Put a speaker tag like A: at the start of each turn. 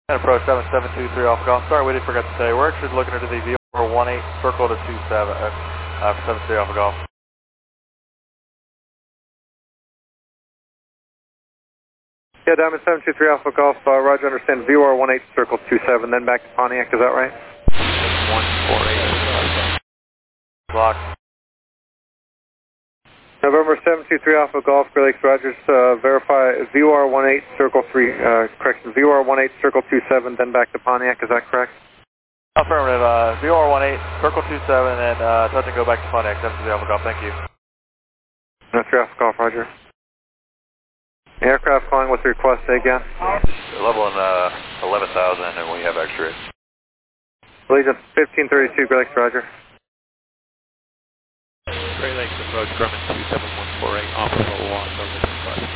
A: And approach 7723 Alpha Golf. Sorry, we did forget to say, we're actually looking into the VR18 circle to 27 for 73 Alpha Golf.
B: Yeah, Diamond 723 Alpha Golf, Roger, understand VR18 circle 27, then back to Pontiac, is that right?
A: 148. Block.
B: November 723 Alpha Golf, Great Lakes, Rogers, verify VR18 circle 3, correction, VR18 circle 27, then back to Pontiac, is that correct?
A: Affirmative, VR18 circle 27 and touch and go back to Pontiac, 73 Alpha Golf, thank you.
B: 73 Alpha Golf, Roger. Aircraft calling with the request, say again.
A: Level in 11,000 and we have X-rays.
B: Allegiant 1532, Great Lakes, Roger.
C: Great Lakes approach Grumman 27148, offer for 1,